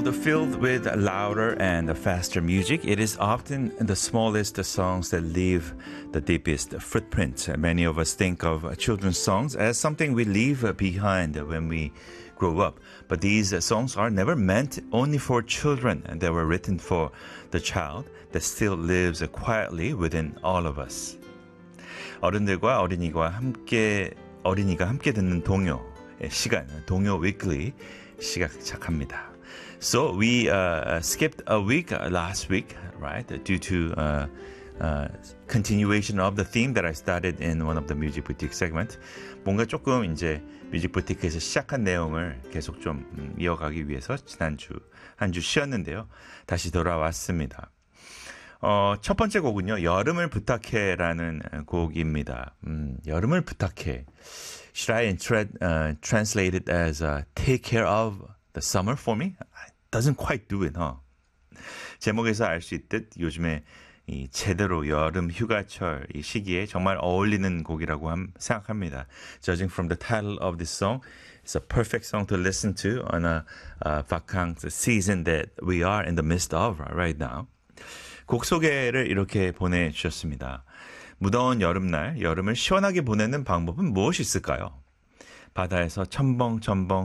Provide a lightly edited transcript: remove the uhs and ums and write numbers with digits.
world filled with louder and faster music, it is often the smallest songs that leave the deepest footprints. Many of us think of children's songs as something we leave behind when we grow up. But these songs are never meant only for children. They were written for the child that still lives quietly within all of us. 어른들과 어린이가 함께 듣는 동요 시간, 동요 위클리 시작합니다. So we skipped a week last week, right? Due to continuation of the theme that I started in one of the Music Boutique segment. 뭔가 조금 이제 뮤직 부티크에서 시작한 내용을 계속 좀 이어가기 위해서 지난주 한 주 쉬었는데요. 다시 돌아왔습니다. 첫 번째 곡은요. 여름을 부탁해라는 곡입니다. 여름을 부탁해. Should I translate it as take care of the summer for me? Doesn't quite do it, huh? 제목에서 알 수 있듯 요즘에 이 제대로 여름 휴가철 이 시기에 정말 어울리는 곡이라고 생각합니다. Judging from the title of this song, it's a perfect song to listen to on a vacances season that we are in the midst of right now. 곡 소개를 이렇게 보내주셨습니다. 무더운 여름날, 여름을 시원하게 보내는 방법은 무엇이 있을까요? 바다에서 첨벙첨벙